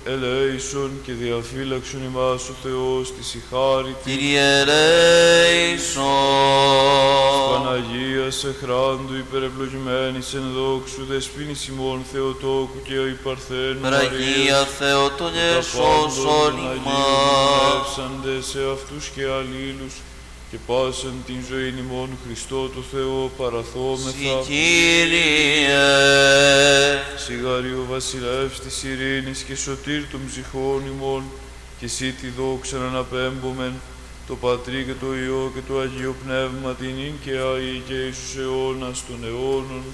ελέησον και διαφύλαξον ημάς ο Θεός της ηχάρητη. Κύριε ελέησον. Παναγίας εχράντου υπερευλογημένης εν δόξου δεσποίνης ημών Θεοτόκου και ο υπαρθένου Παναγία Θεοτόνιε σώσον ημάς. σε αυτούς και αλλήλους και πάσαν την ζωή ημών Χριστό το Θεό παραθόμεθα. Συ Κύριε. Σιγάριο βασιλεύς της ειρήνης και σωτήρ των ψυχών ημών, και εσύ τη δόξα να αναπέμπομεν, το Πατρί και το Υιό και το Αγίο Πνεύμα, την ίν και αΐ και εις τους αιώνας των αιώνων.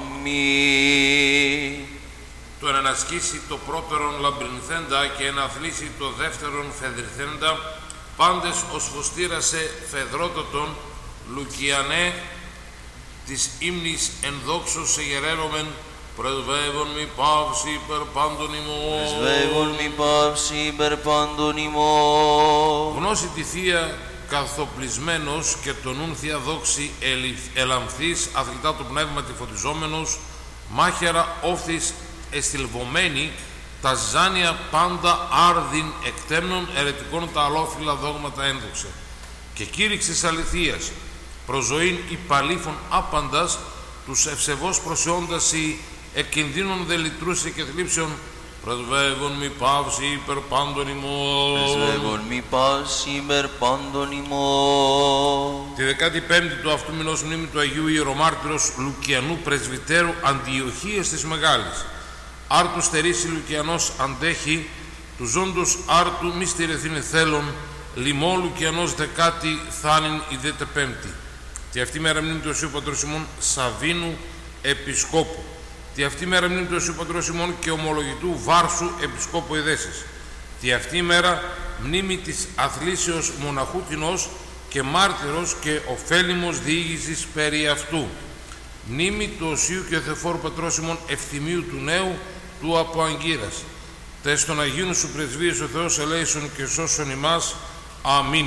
Αμήν. Το ενασκήσει το πρώτερον λαμπρινθέντα και εναθλήσει το δεύτερον φεδριθέντα, πάντες ως φωστήρασε φεδρότατον Λουκιανέ της ύμνης εν δόξω σε γεραίρομεν, πρεσβεύων μη παύση υπερ πάντων ημών. Πρεσβεύων μη παύση υπερ πάντων ημών. Γνώση τη Θεία καθοπλισμένος και τον νουν Θεία δόξη ελαμφθής, αθλητά το πνεύμα τη φωτιζόμενος, μάχαιρα όφθης εστιλβωμένη, τα ζάνια πάντα άρδιν εκτέμνων ερετικών τα αλόφυλα δόγματα ένδοξε. Και κήρυξης αληθείας, προζωήν υπαλήφων άπαντας, τους ευσεβώς προσιώντας οι εκκινδύνων δε λυτρούσε και θλίψεων, πρεσβεύων μη παύση υπερ πάντων ημών. Πρεσβεύων μη παύση υπερ πάντων ημών. Τη 15η του αυτού μηνός μνήμη του Αγίου Ιερομάρτυρος Λουκιανού Πρεσβυτέρου Αντιοχίας της Μεγάλης. Άρτου στερήσει Λουκιανός αντέχει, του ζώντος άρτου μη στηρεθήνε θέλων, λοιμό Λουκιανός δεκάτη θάνην ιδέτε πέμπτη. Τη αυτή μέρα μνήμη του Οσίου Πατρός ημών Σαβίνου Επισκόπου. Τη αυτή μέρα μνήμη του Οσίου Πατρός ημών και ομολογητού Βάρσου Επισκόπου Εδέσης. Τη αυτή μέρα μνήμη της αθλήσεως μοναχού τινός και μάρτυρος και ωφέλιμος διήγησης περί αυτού. Μνήμη του Οσίου και Θεοφόρου Πατρός ημών Ευθυμίου του Νέου του από Αγκύρας. Τες των Αγίων σου πρεσβείες ο Θεός ελέησον και σώσον ημάς. Αμήν.